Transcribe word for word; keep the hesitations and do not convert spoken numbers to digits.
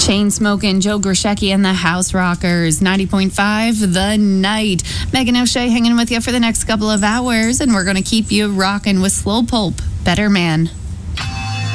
Chainsmoking, Joe Grishecki and the House Rockers, ninety point five The Night. Megan O'Shea hanging with you for the next couple of hours, and we're going to keep you rocking with Slow Pulp, Better Man.